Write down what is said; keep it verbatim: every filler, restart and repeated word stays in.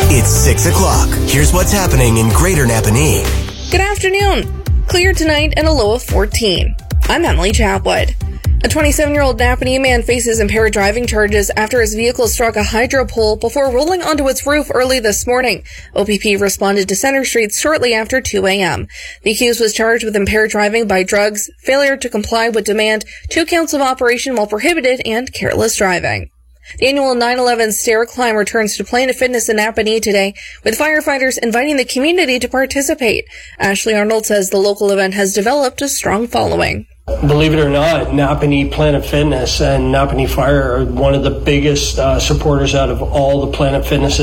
It's six o'clock. Here's what's happening in Greater Napanee. Good afternoon. Clear tonight and a low of fourteen. I'm Emily Chapwood. A twenty-seven-year-old Napanee man faces impaired driving charges after his vehicle struck a hydro pole before rolling onto its roof early this morning. O P P responded to Center Street shortly after two a.m. The accused was charged with impaired driving by drugs, failure to comply with demand, two counts of operation while prohibited, and careless driving. The annual nine eleven Stair Climb returns to Planet Fitness in Napanee today, with firefighters inviting the community to participate. Ashley Arnold says the local event has developed a strong following. Believe it or not, Napanee Planet Fitness and Napanee Fire are one of the biggest uh, supporters out of all the Planet Fitness